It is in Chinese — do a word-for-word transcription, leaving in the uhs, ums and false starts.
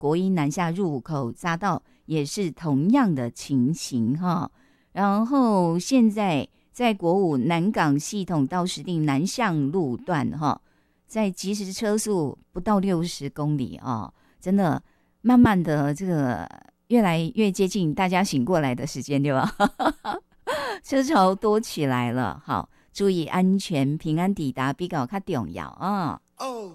国一南下入口匝道也是同样的情形哈。然后现在在国五南港系统到石碇南向路段哈，在即时车速不到六十公里哦，真的慢慢的这个越来越接近大家醒过来的时间，对吧？车潮多起来了，好，注意安全，平安抵达比较较重要啊。哦